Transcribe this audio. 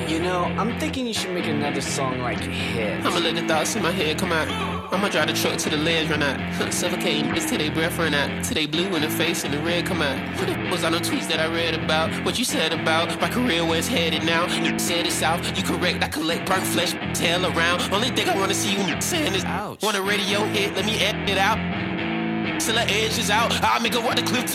You know, I'm thinking you should make another song like Hit. I'ma let the thoughts in my head come out. I'ma drive the truck to the ledge, run out. Suffocating bitch till they breath run out. Till they blue in the face and the red come out. Was on the tweets that I read about. What you said about my career, where it's headed now. You said it's out, you correct, I collect burnt flesh, tail around. Only thing I wanna see you saying is, ouch. Want a radio hit, let me add it out. Till the edge is out, I'll make her walk the cliff to